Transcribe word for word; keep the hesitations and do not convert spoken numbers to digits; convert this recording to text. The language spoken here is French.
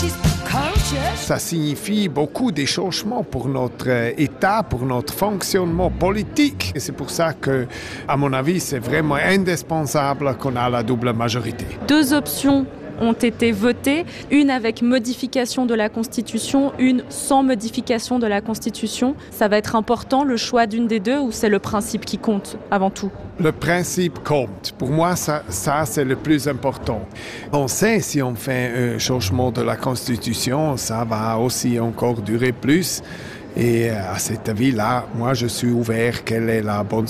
Ça signifie beaucoup de changements pour notre État, pour notre fonctionnement politique. Et c'est pour ça que, à mon avis, c'est vraiment indispensable qu'on ait la double majorité. Deux options ont été votées, une avec modification de la Constitution, une sans modification de la Constitution. Ça va être important, le choix d'une des deux, ou c'est le principe qui compte avant tout? Le principe compte. Pour moi, ça, ça, c'est le plus important. On sait, si on fait un changement de la Constitution, ça va aussi encore durer plus. Et à cet avis-là, moi, je suis ouvert quelle est la bonne